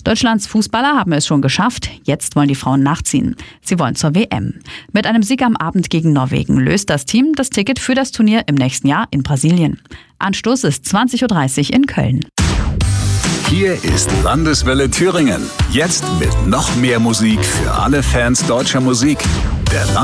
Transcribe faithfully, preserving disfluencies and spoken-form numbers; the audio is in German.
Deutschlands Fußballer haben es schon geschafft. Jetzt wollen die Frauen nachziehen. Sie wollen zur W M. Mit einem Sieg am Abend gegen Norwegen löst das Team das Ticket für das Turnier im nächsten Jahr in Brasilien. Anstoß ist zwanzig Uhr dreißig in Köln. Hier ist Landeswelle Thüringen. Jetzt mit noch mehr Musik für alle Fans deutscher Musik. Der